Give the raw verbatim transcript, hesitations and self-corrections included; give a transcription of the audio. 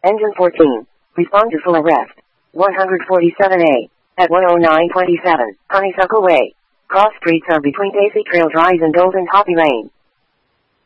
Engine fourteen. Respond to full arrest. one forty-seven A. At one oh nine twenty-seven, Honeysuckle Way. Cross streets are between Daisy Trail Drive and Golden Poppy Lane.